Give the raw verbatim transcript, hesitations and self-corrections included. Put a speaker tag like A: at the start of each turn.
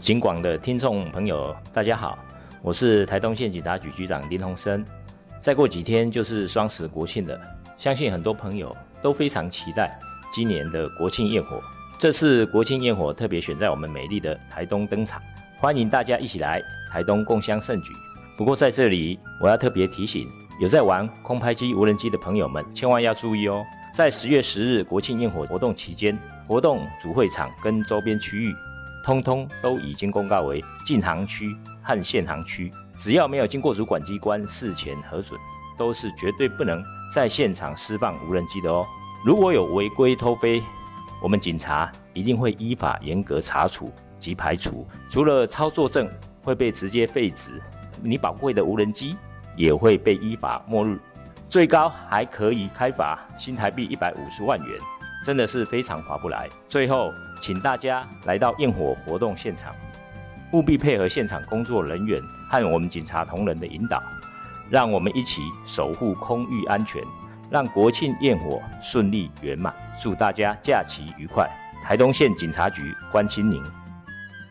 A: 警广的听众朋友，大家好，我是台东县警察局局长林鸿生。再过几天就是双十国庆了，相信很多朋友都非常期待今年的国庆焰火。这次国庆焰火特别选在我们美丽的台东登场，欢迎大家一起来台东共襄盛举。不过在这里，我要特别提醒有在玩空拍机、无人机的朋友们，千万要注意哦。在十月十日国庆焰火活动期间，活动主会场跟周边区域通通都已经公告为禁航区和限航区，只要没有经过主管机关事前核准，都是绝对不能在现场释放无人机的哦。如果有违规偷飞，我们警察一定会依法严格查处及排除。除了操作证会被直接废止，你宝贵的无人机也会被依法没入，最高还可以开罚新台币一百五十万元。真的是非常划不来。最后，请大家来到焰火活动现场，务必配合现场工作人员和我们警察同仁的引导，让我们一起守护空域安全，让国庆焰火顺利圆满。祝大家假期愉快！台东县警察局关心您。